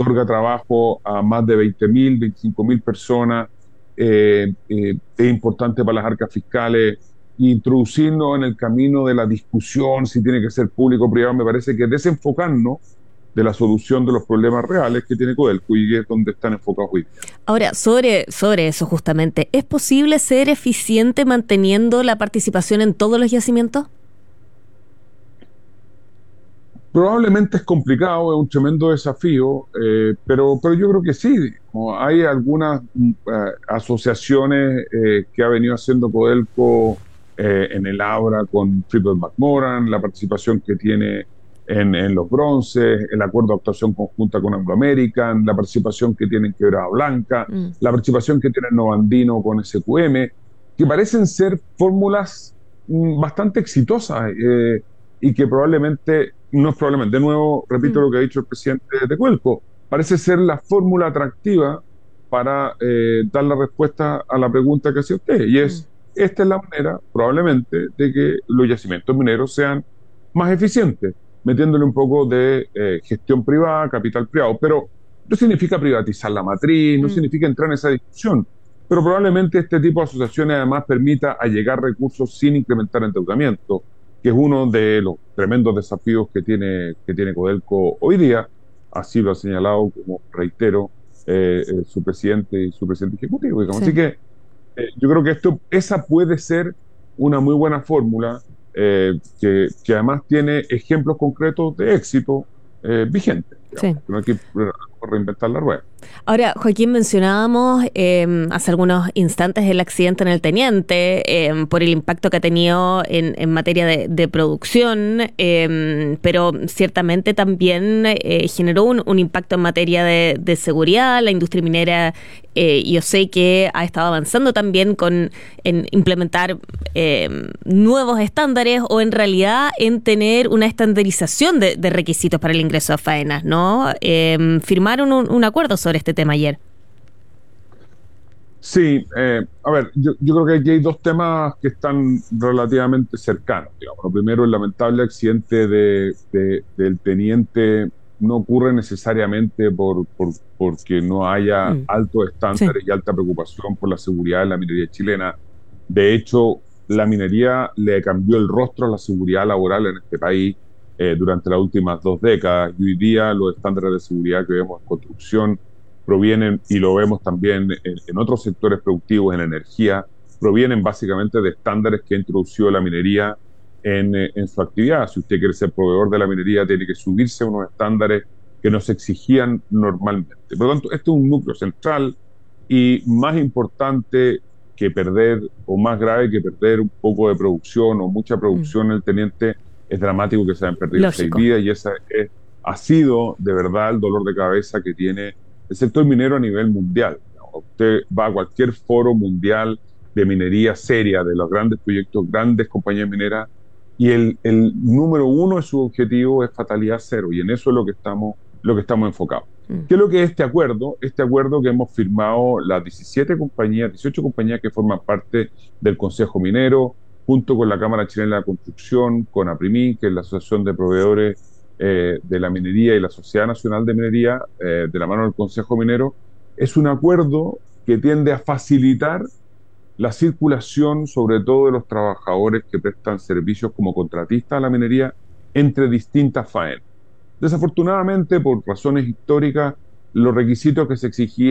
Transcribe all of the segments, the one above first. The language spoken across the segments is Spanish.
otorga trabajo a más de 20.000, 25.000 personas. Es importante para las arcas fiscales introducirnos en el camino de la discusión si tiene que ser público o privado. Me parece que desenfocarnos de la solución de los problemas reales que tiene Codelco y es donde están enfocados hoy día. Ahora, sobre eso justamente, ¿es posible ser eficiente manteniendo la participación en todos los yacimientos? Probablemente es complicado, es un tremendo desafío, pero yo creo que sí. Como hay algunas asociaciones que ha venido haciendo Codelco en el Abra con Freeport McMoRan, la participación que tiene en los bronces, el acuerdo de actuación conjunta con Anglo American, la participación que tiene en Quebrada Blanca, la participación que tiene en Novandino con SQM, que parecen ser fórmulas bastante exitosas y que probablemente, no es probablemente, de nuevo, repito lo que ha dicho el presidente de Codelco, parece ser la fórmula atractiva para dar la respuesta a la pregunta que hacía usted, y es, esta es la manera, probablemente, de que los yacimientos mineros sean más eficientes, metiéndole un poco de gestión privada, capital privado, pero no significa privatizar la matriz, no significa entrar en esa discusión, pero probablemente este tipo de asociaciones además permita allegar recursos sin incrementar endeudamiento, que es uno de los tremendos desafíos que tiene Codelco hoy día. Así lo ha señalado, como reitero, su presidente y su presidente ejecutivo. Digamos. Sí. Así que yo creo que esa puede ser una muy buena fórmula que además tiene ejemplos concretos de éxito vigentes. Sí. No hay que reinventar la rueda. Ahora, Joaquín, mencionábamos hace algunos instantes el accidente en el Teniente por el impacto que ha tenido en materia de producción, pero ciertamente también generó un impacto en materia de seguridad. La industria minera, yo sé que ha estado avanzando también en implementar nuevos estándares o en realidad en tener una estandarización de requisitos para el ingreso a faenas, ¿no? Firmaron un acuerdo sobre este tema ayer. Sí, a ver, yo creo que aquí hay dos temas que están relativamente cercanos. Digamos. Lo primero, el lamentable accidente del teniente no ocurre necesariamente porque no haya altos estándares y alta preocupación por la seguridad de la minería chilena. De hecho, la minería le cambió el rostro a la seguridad laboral en este país durante las últimas 2 décadas. Y hoy día los estándares de seguridad que vemos en construcción provienen, y lo vemos también en otros sectores productivos, en energía, provienen básicamente de estándares que ha introducido la minería en su actividad. Si usted quiere ser proveedor de la minería, tiene que subirse a unos estándares que no se exigían normalmente. Por lo tanto, este es un núcleo central y más importante que perder, o más grave que perder un poco de producción o mucha producción en el teniente, es dramático que se hayan perdido 6 vidas y esa ha sido de verdad el dolor de cabeza que tiene el sector minero a nivel mundial. Usted va a cualquier foro mundial de minería seria, de los grandes proyectos, grandes compañías mineras, y el número uno de su objetivo es fatalidad cero, y en eso es lo que estamos enfocados. ¿Qué es lo que es este acuerdo? Este acuerdo que hemos firmado las 18 compañías que forman parte del Consejo Minero, junto con la Cámara Chilena de la Construcción, con APRIMIN, que es la Asociación de Proveedores de la Minería, y la Sociedad Nacional de Minería, de la mano del Consejo Minero, es un acuerdo que tiende a facilitar la circulación, sobre todo de los trabajadores que prestan servicios como contratistas a la minería, entre distintas faenas. Desafortunadamente, por razones históricas, los requisitos que se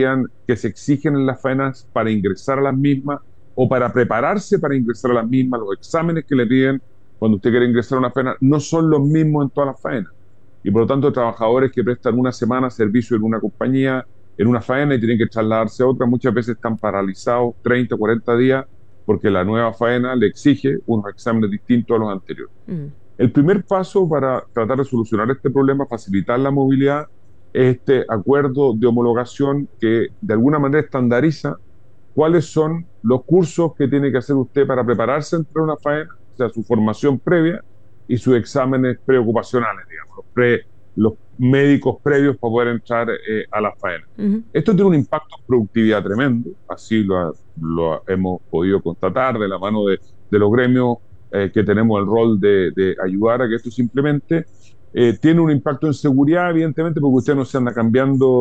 exigen en las faenas para ingresar a las mismas o para prepararse para ingresar a las mismas, los exámenes que le piden cuando usted quiere ingresar a una faena, no son los mismos en todas las faenas. Y por lo tanto, trabajadores que prestan una semana servicio en una compañía, en una faena, y tienen que trasladarse a otra, muchas veces están paralizados 30 o 40 días porque la nueva faena le exige unos exámenes distintos a los anteriores. El primer paso para tratar de solucionar este problema, facilitar la movilidad, es este acuerdo de homologación que de alguna manera estandariza cuáles son los cursos que tiene que hacer usted para prepararse entre una faena, o sea, su formación previa y sus exámenes preocupacionales, digamos, los médicos previos para poder entrar a la faena. Esto tiene un impacto en productividad tremendo, así lo hemos podido constatar de la mano de los gremios que tenemos el rol de ayudar a que esto se implemente. Tiene un impacto en seguridad, evidentemente, porque usted no se anda cambiando